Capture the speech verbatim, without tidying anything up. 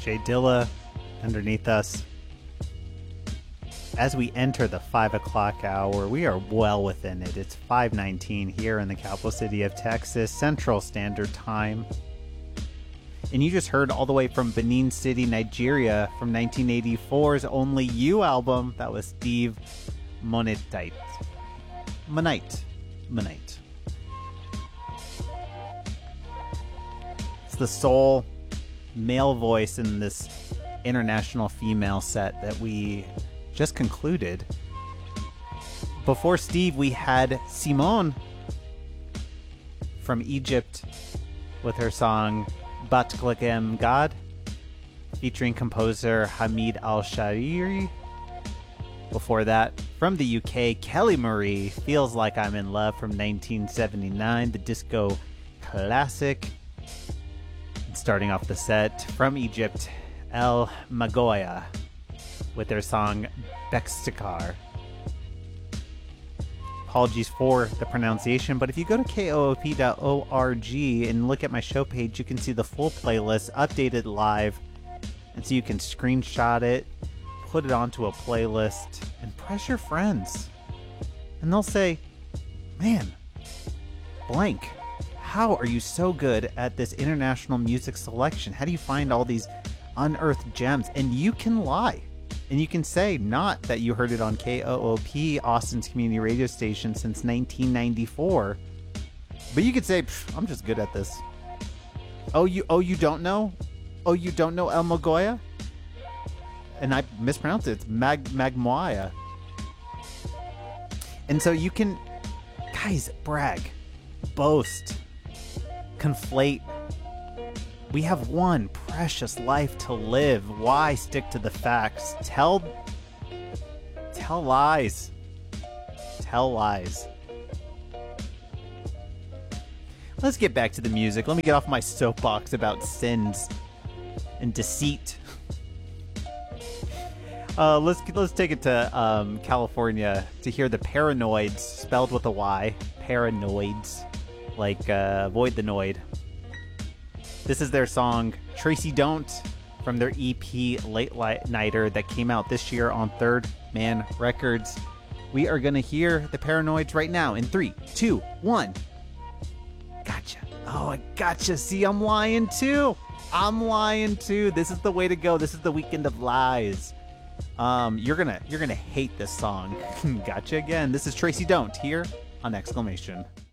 Jay Dilla underneath us. As we enter the five o'clock hour, we are well within it. It's five nineteen here in the capital city of Texas, Central Standard Time. And you just heard all the way from Benin City, Nigeria, from nineteen eighty-four's Only You album. That was Steve Monite. Monite. Monite. It's the sole male voice in this international female set that we just concluded. Before Steve, we had Simone from Egypt with her song Bat Glakem God, featuring composer Hamid Al-Shairi. Before that, from the U K, Kelly Marie, Feels Like I'm in Love from nineteen seventy-nine, the disco classic. And starting off the set, from Egypt, El Magoya with their song Bekstikar. Apologies for the pronunciation, but if you go to K O O P dot org and look at my show page, you can see the full playlist updated live. And so you can screenshot it, put it onto a playlist, and press your friends. And they'll say, man, blank, how are you so good at this international music selection? How do you find all these unearthed gems? And you can lie. And you can say not that you heard it on K O O P, Austin's community radio station, since nineteen ninety-four. But you could say, I'm just good at this. Oh, you oh you don't know? Oh, you don't know El Magoya? And I mispronounced it. It's Mag Magmoya. And so you can, guys, brag, boast, conflate. We have one precious life to live. Why stick to the facts? Tell, tell lies. Tell lies. Let's get back to the music. Let me get off my soapbox about sins and deceit. Uh, let's let's take it to um, California to hear the Paranoids, spelled with a Y. Paranoids, like uh, avoid the noid. This is their song Tracy Don't from their E P Late Nighter that came out this year on Third Man Records. We are gonna hear the Paranoids right now in three, two, one. Gotcha. Oh, I gotcha. See, I'm lying too. I'm lying too. This is the way to go. This is the weekend of lies. Um, you're gonna you're gonna hate this song. Gotcha again. This is Tracy Don't here on Exclamation.